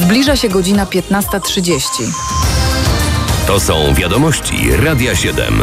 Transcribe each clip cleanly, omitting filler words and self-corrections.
Zbliża się godzina 15:30. To są wiadomości Radia 7.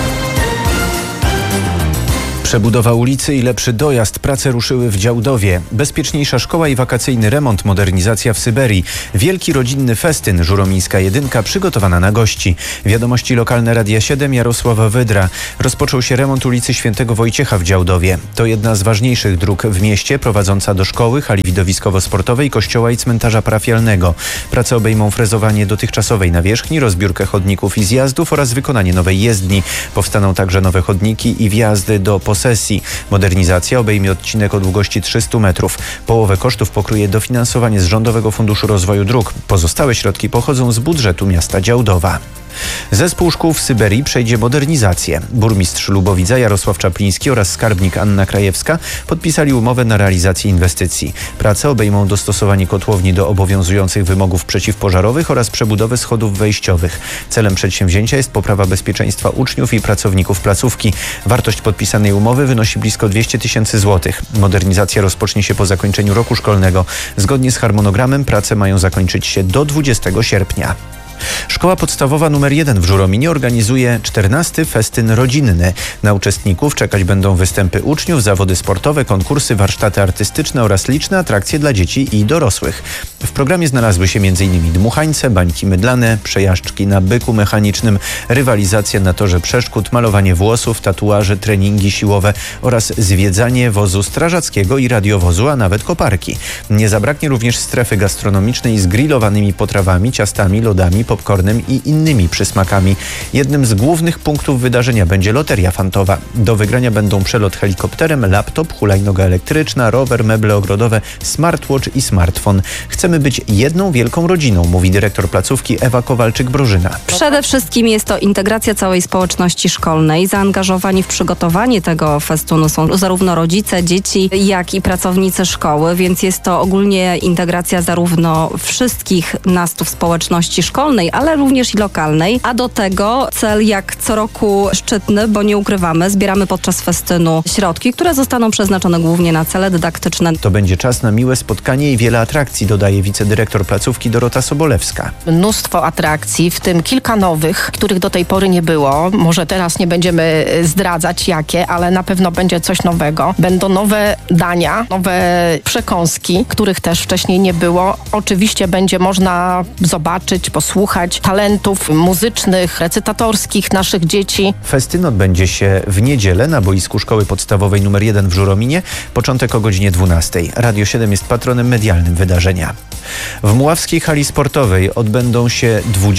Przebudowa ulicy i lepszy dojazd. Prace ruszyły w Działdowie. Bezpieczniejsza szkoła i wakacyjny remont, modernizacja w Syberii. Wielki rodzinny festyn, Żuromińska Jedynka przygotowana na gości. Wiadomości lokalne Radia 7, Jarosława Wydra. Rozpoczął się remont ulicy Świętego Wojciecha w Działdowie. To jedna z ważniejszych dróg w mieście, prowadząca do szkoły, hali widowiskowo-sportowej, kościoła i cmentarza parafialnego. Prace obejmą frezowanie dotychczasowej nawierzchni, rozbiórkę chodników i zjazdów oraz wykonanie nowej jezdni. Powstaną także nowe chodniki i wjazdy do posesji. Modernizacja obejmie odcinek o długości 300 metrów. Połowę kosztów pokryje dofinansowanie z Rządowego Funduszu Rozwoju Dróg. Pozostałe środki pochodzą z budżetu miasta Działdowa. Zespół szkół w Syberii przejdzie modernizację. Burmistrz Lubowidza Jarosław Czapliński oraz skarbnik Anna Krajewska podpisali umowę na realizację inwestycji. Prace obejmą dostosowanie kotłowni do obowiązujących wymogów przeciwpożarowych oraz przebudowę schodów wejściowych. Celem przedsięwzięcia jest poprawa bezpieczeństwa uczniów i pracowników placówki. Wartość podpisanej umowy wynosi blisko 200 000 złotych. Modernizacja rozpocznie się po zakończeniu roku szkolnego. Zgodnie z harmonogramem prace mają zakończyć się do 20 sierpnia. Szkoła podstawowa nr 1 w Żurominie organizuje 14. festyn rodzinny. Na uczestników czekać będą występy uczniów, zawody sportowe, konkursy, warsztaty artystyczne oraz liczne atrakcje dla dzieci i dorosłych. W programie znalazły się m.in. dmuchańce, bańki mydlane, przejażdżki na byku mechanicznym, rywalizacja na torze przeszkód, malowanie włosów, tatuaże, treningi siłowe oraz zwiedzanie wozu strażackiego i radiowozu, a nawet koparki. Nie zabraknie również strefy gastronomicznej z grillowanymi potrawami, ciastami, lodami, popcornem i innymi przysmakami. Jednym z głównych punktów wydarzenia będzie loteria fantowa. Do wygrania będą przelot helikopterem, laptop, hulajnoga elektryczna, rower, meble ogrodowe, smartwatch i smartfon. Chcemy być jedną wielką rodziną, mówi dyrektor placówki Ewa Kowalczyk-Brożyna. Przede wszystkim jest to integracja całej społeczności szkolnej. Zaangażowani w przygotowanie tego festunu są zarówno rodzice, dzieci, jak i pracownicy szkoły, więc jest to ogólnie integracja zarówno wszystkich nastów społeczności szkolnej, ale również i lokalnej, a do tego cel jak co roku szczytny, bo nie ukrywamy, zbieramy podczas festynu środki, które zostaną przeznaczone głównie na cele dydaktyczne. To będzie czas na miłe spotkanie i wiele atrakcji, dodaje wicedyrektor placówki Dorota Sobolewska. Mnóstwo atrakcji, w tym kilka nowych, których do tej pory nie było. Może teraz nie będziemy zdradzać jakie, ale na pewno będzie coś nowego. Będą nowe dania, nowe przekąski, których też wcześniej nie było. Oczywiście będzie można zobaczyć, posłuchać talentów muzycznych, recytatorskich naszych dzieci. Festyn odbędzie się w niedzielę na boisku Szkoły Podstawowej nr 1 w Żurominie. Początek o godzinie 12. Radio 7 jest patronem medialnym wydarzenia. W Mławskiej hali sportowej odbędą się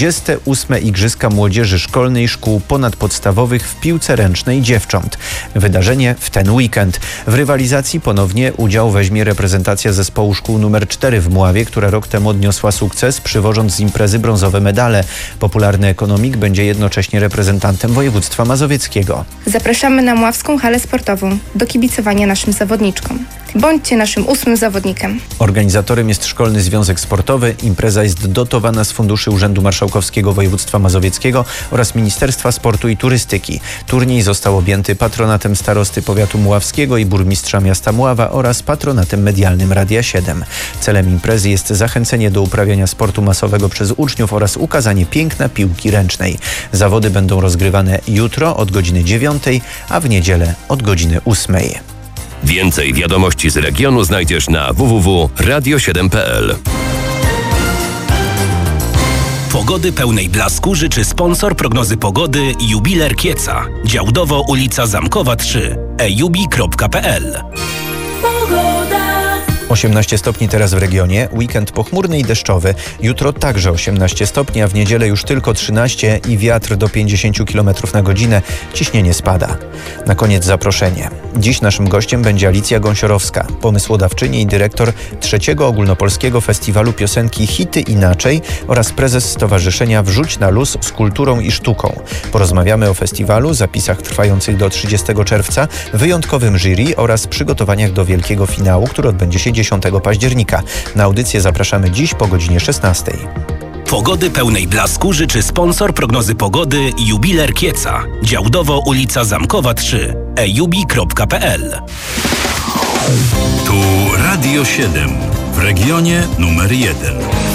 28. Igrzyska Młodzieży Szkolnej Szkół Ponadpodstawowych w piłce ręcznej dziewcząt. Wydarzenie w ten weekend. W rywalizacji ponownie udział weźmie reprezentacja zespołu szkół nr 4 w Mławie, która rok temu odniosła sukces, przywożąc z imprezy brązowe medale. Popularny ekonomik będzie jednocześnie reprezentantem województwa mazowieckiego. Zapraszamy na Mławską halę sportową do kibicowania naszym zawodniczkom. Bądźcie naszym 8. zawodnikiem. Organizatorem jest Szkolny Związek Sportowy. Impreza jest dotowana z funduszy Urzędu Marszałkowskiego Województwa Mazowieckiego oraz Ministerstwa Sportu i Turystyki. Turniej został objęty patronatem starosty powiatu mławskiego i burmistrza miasta Mława oraz patronatem medialnym Radia 7. Celem imprezy jest zachęcenie do uprawiania sportu masowego przez uczniów oraz ukazanie piękna piłki ręcznej. Zawody będą rozgrywane jutro od godziny 9, a w niedzielę od godziny 8. Więcej wiadomości z regionu znajdziesz na www.radio7.pl. Pogody pełnej blasku życzy sponsor prognozy pogody Jubiler Kieca. Działdowo, ulica Zamkowa 3. ejubi.pl. 18 stopni teraz w regionie, weekend pochmurny i deszczowy. Jutro także 18 stopni, a w niedzielę już tylko 13 i wiatr do 50 km na godzinę. Ciśnienie spada. Na koniec zaproszenie. Dziś naszym gościem będzie Alicja Gąsiorowska, pomysłodawczyni i dyrektor 3. Ogólnopolskiego Festiwalu Piosenki Hity Inaczej oraz prezes Stowarzyszenia Wrzuć na luz z kulturą i sztuką. Porozmawiamy o festiwalu, zapisach trwających do 30 czerwca, wyjątkowym jury oraz przygotowaniach do wielkiego finału, który odbędzie się 10 października. Na audycję zapraszamy dziś po godzinie 16. Pogody pełnej blasku życzy sponsor prognozy pogody Jubiler Kieca. Działdowo, ulica Zamkowa 3. ejubi.pl. Tu Radio 7 w regionie numer 1.